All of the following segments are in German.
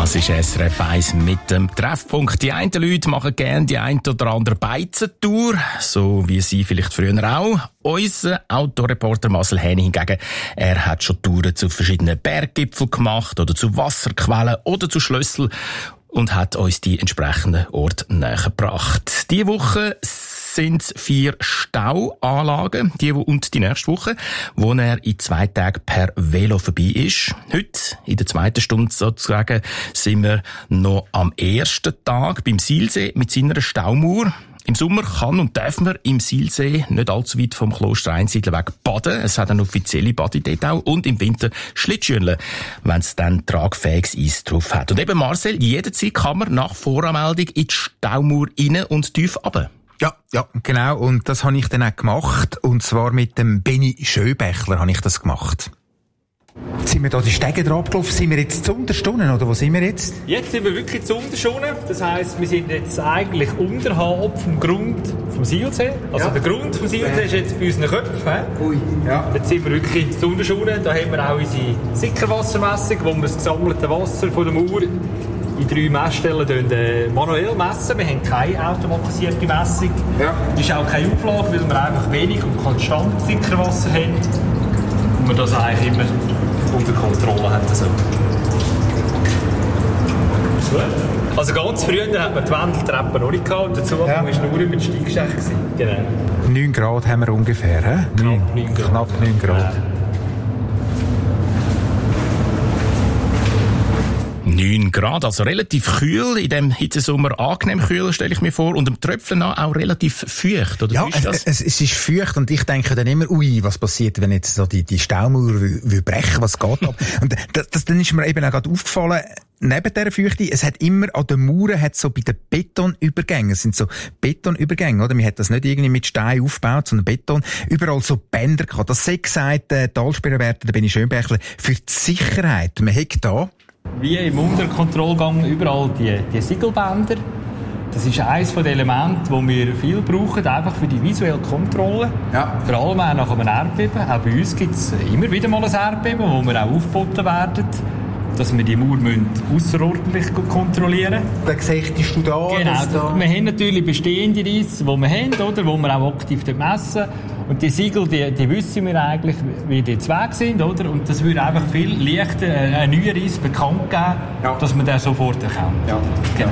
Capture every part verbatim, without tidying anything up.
Das ist S R F eins mit dem Treffpunkt. Die einen Leute machen gerne die ein oder andere Beizentour, so wie Sie vielleicht früher auch. Unser Autoreporter Marcel Häni hingegen, er hat schon Touren zu verschiedenen Berggipfeln gemacht oder zu Wasserquellen oder zu Schlösseln und hat uns die entsprechenden Orte nähergebracht. Diese Woche sind es vier Stauanlagen, die und die nächste Woche, wo er in zwei Tagen per Velo vorbei ist. Heute, in der zweiten Stunde sozusagen, sind wir noch am ersten Tag beim Silsee mit seiner Staumauer. Im Sommer kann und darf man im Silsee nicht allzu weit vom Kloster Einsiedler weg baden. Es hat eine offizielle Bade dort auch. Und im Winter Schlittschuheln, wenn es dann tragfähiges Eis drauf hat. Und eben Marcel, jederzeit kann man nach Voranmeldung in die Staumauer rein und tief runter. Ja, ja, genau. Und das habe ich dann auch gemacht. Und zwar mit dem Benny Schöbächler habe ich das gemacht. Sind wir da die Stege drauf gelaufen? Sind wir jetzt zu Unterstunden, oder wo sind wir jetzt? Jetzt sind wir wirklich zu Unterstunden. Das heisst, wir sind jetzt eigentlich unterhalb vom Grund vom Silsee. Also ja. Der Grund vom Silsee ist jetzt bei unseren Köpfen. Ui, ja. Jetzt sind wir wirklich zu Unterstunden. Da haben wir auch unsere Sickerwassermessung, wo wir das gesammelte Wasser von der Mauer in drei Messstellen äh, manuell messen. Wir haben keine automatisierte Messung. Ja. Das ist auch keine Auflage, weil wir einfach wenig und konstant Sickerwasser haben. Und man das eigentlich immer unter Kontrolle hat. Also. Also ganz früher hat man die Wendeltreppe noch nicht gehabt und dazu ja. war nur über den Steigsteig. Genau. neun Grad haben wir ungefähr, he? Knapp neun Grad. Knapp neun Grad. Ja. neun Grad, also relativ kühl, in dem Hitzesommer angenehm kühl, stelle ich mir vor, und im Tröpfchen auch relativ feucht, oder? Ja, es, es, es ist feucht und ich denke dann immer, ui, was passiert, wenn jetzt so die, die Staumauer will, will brechen, was geht ab? Und das, das, dann ist mir eben auch gerade aufgefallen, neben dieser Feuchte, es hat immer an den Mauern, hat so bei den Betonübergängen, es sind so Betonübergänge, oder? Man hat das nicht irgendwie mit Stein aufgebaut, sondern Beton, überall so Bänder gehabt. Das sei gesagt, der Talsperrenwärter, der Benny Schönbächler, für die Sicherheit. Man hat da wie im Unterkontrollgang überall die, die Siegelbänder. Das ist eines der Elemente, die wir viel brauchen, einfach für die visuelle Kontrolle. Ja. Vor allem auch nach einem Erdbeben. Auch bei uns gibt es immer wieder mal ein Erdbeben, wo wir auch aufgeboten werden, dass wir die Mauer ausserordentlich kontrollieren müssen. Dann siehst du da? Genau. Da... Wir haben natürlich bestehende Reisse, die wir haben, oder, wo wir auch aktiv messen. Und die Siegel, die, die wissen wir eigentlich, wie die jetzt weg sind, oder? Und das würde einfach viel leichter einen neuen Reis bekannt geben, ja. Dass man den sofort erkennt. Ja. Genau.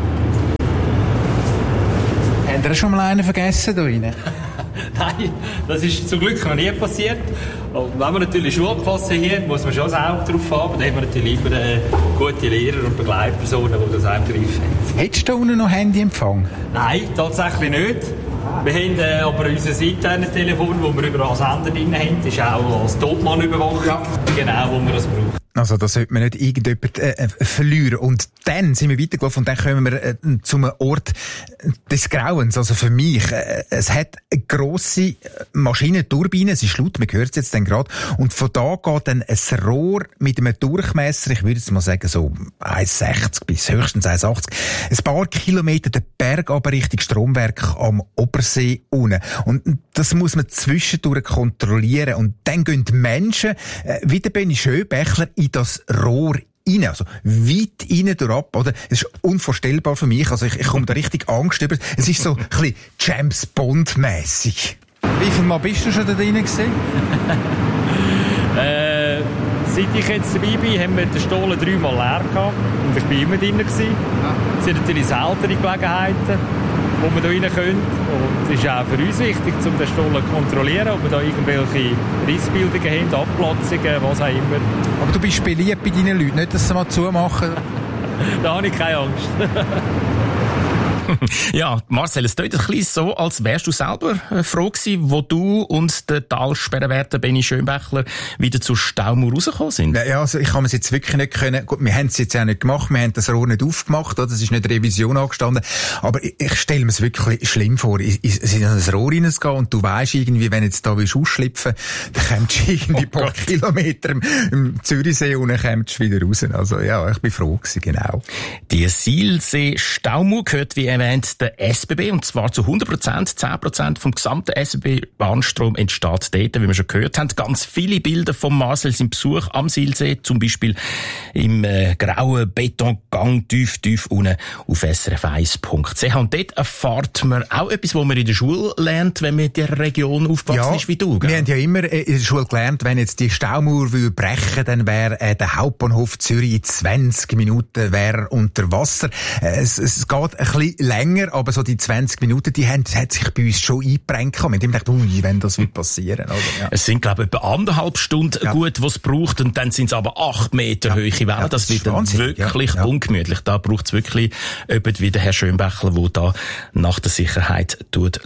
Habt ihr schon mal einen vergessen da rein? Nein, das ist zum Glück noch nie passiert. Und wenn wir natürlich Schulklasse haben, muss man schon das Auge drauf haben. Dann haben wir natürlich lieber äh, gute Lehrer und Begleitpersonen, die das auch im Griff haben. Hättest du unten noch Handyempfang? Nein, tatsächlich nicht. Wir haben äh, aber unser internes Telefon, das wir überall Sender drin haben, ist auch als Topmann überwacht. Ja. Genau, wo wir das brauchen. Also da sollte man nicht irgendjemand äh, verlieren. Und dann sind wir weitergelaufen und dann kommen wir äh, zum Ort des Grauens. Also für mich, äh, es hat eine grosse Maschinenturbine, es ist laut, man hört es jetzt dann gerade. Und von da geht dann ein Rohr mit einem Durchmesser, ich würde jetzt mal sagen so eins Komma sechzig bis höchstens eins Komma achtzig, ein paar Kilometer den Berg aber Richtung Stromwerk am Obersee unten. Und das muss man zwischendurch kontrollieren. Und dann gehen die Menschen, äh, wie der Benny Schönbächler, in das Rohr rein, also weit rein durchab, oder? Es ist unvorstellbar für mich, also ich, ich komme da richtig Angst über. Es ist so ein bisschen James Bond-mässig. Wie viel Mal bist du schon da drin gewesen? äh, seit ich jetzt dabei bin, haben wir den Stollen dreimal leer gehabt und ich bin immer drin gewesen. Es sind natürlich seltene Gelegenheiten, wo man da rein können. Und es ist auch für uns wichtig, um den Stollen zu kontrollieren, ob wir da irgendwelche Rissbildungen haben, Abplatzungen, was auch immer. Aber du bist beliebt bei deinen Leuten, nicht, dass sie mal zumachen? Da habe ich keine Angst. Ja, Marcel, es klingt ein bisschen so, als wärst du selber froh gewesen, wo du und der Talsperrenwärter Benny Schönbächler wieder zur Staumauer rausgekommen sind. Ja, also ich kann es jetzt wirklich nicht können. Gut, wir haben es jetzt auch nicht gemacht, wir haben das Rohr nicht aufgemacht, oder? Es ist nicht Revision angestanden. Aber ich, ich stelle mir es wirklich schlimm vor, in, in, in ein Rohr reingehen und du weisst irgendwie, wenn jetzt da willst ausschlüpfen, dann kommst du irgendwie ein paar Kilometer im, im Zürichsee und dann kommst du wieder raus. Also ja, ich bin froh gewesen, genau. Die Silsee Staumauer gehört, wie erwähnt, der S B B, und zwar zu hundert Prozent, zehn Prozent vom gesamten S B B-Bahnstrom entsteht dort, wie wir schon gehört haben. Ganz viele Bilder von Marcel sind Besuch am Silsee, zum Beispiel im äh, grauen Betongang tief, tief unten auf s r f eins punkt c h. Und dort erfahrt man auch etwas, was man in der Schule lernt, wenn man in dieser Region aufgewachsen ja, ist wie du. Gell? Wir haben ja immer in der Schule gelernt, wenn jetzt die Staumauer brechen, dann wäre äh, der Hauptbahnhof Zürich in zwanzig Minuten wäre unter Wasser. Äh, es, es geht ein bisschen länger, aber so die zwanzig Minuten, die haben, hat sich bei uns schon eingebrennt. Wir haben immer gedacht, ui, wenn das wird passieren. Oder? Ja. Es sind, glaube ich, etwa anderthalb Stunden ja. gut, was es braucht, und dann sind es aber acht Meter ja. hohe Wellen. Ja, das, das wird dann wirklich ja. Ja. ungemütlich. Da braucht es wirklich jemand wie der Herr Schönbächler, der da nach der Sicherheit schaut.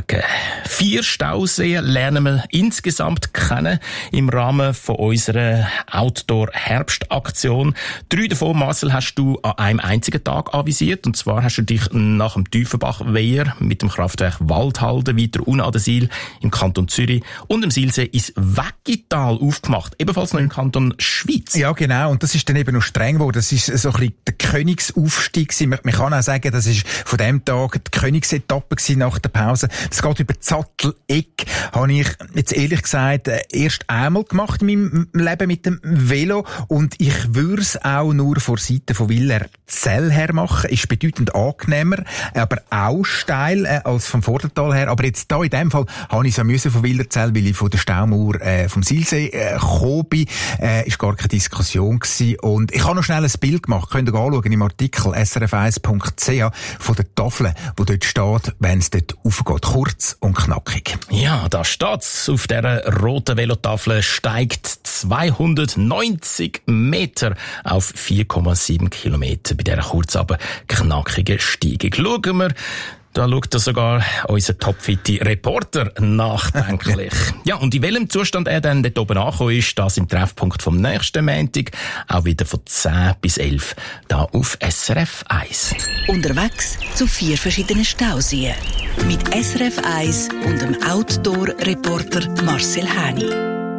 Vier Stauseen lernen wir insgesamt kennen im Rahmen von unserer Outdoor-Herbstaktion. Drei davon, Marcel, hast du an einem einzigen Tag anvisiert. Und zwar hast du dich nach dem Tiefenbach-Weiher mit dem Kraftwerk Waldhalden weiter unten an der Siel im Kanton Zürich und im Silsee ins Weggital aufgemacht. Ebenfalls noch im Kanton Schweiz. Ja, genau. Und das ist dann eben noch streng geworden. Das ist so ein bisschen der Königsaufstieg gewesen. Man kann auch sagen, das ist von dem Tag die Königsetappe gewesen nach der Pause. Das geht über Zattel-Eck. Habe ich jetzt ehrlich gesagt erst einmal gemacht in meinem Leben mit dem Velo. Und ich würde es auch nur von Seite von Willerzell her machen. Ist bedeutend angenehmer, aber auch steil äh, als vom Vordertal her. Aber jetzt da in dem Fall habe ich es ja müssen von Willerzell, weil ich von der Staumauer äh, vom Silsee äh, gekommen bin. Äh, ist gar keine Diskussion gewesen. Und ich habe noch schnell ein Bild gemacht. Könnt ihr anschauen im Artikel s r f eins punkt c h von der Tafel, wo dort steht, wenn es dort aufgeht. Kurz und knackig. Ja, da steht's. Auf dieser roten Velotafel steigt zweihundertneunzig Meter auf vier Komma sieben Kilometer bei dieser kurz aber knackigen Steigung. Schauen wir. Da schaut da sogar unser topfitte Reporter nachdenklich. Ja, und in welchem Zustand er dann dort oben angekommen ist, das im Treffpunkt vom nächsten Montag, auch wieder von zehn bis elf, da auf S R F eins. Unterwegs zu vier verschiedenen Stauseen. Mit S R F eins und dem Outdoor-Reporter Marcel Häni.